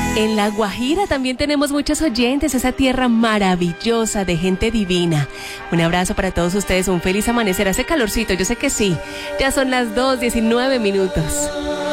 En La Guajira también tenemos muchos oyentes, esa tierra maravillosa de gente divina. Un abrazo para todos ustedes, un feliz amanecer. Hace calorcito, yo sé que sí. Ya son las 2:19.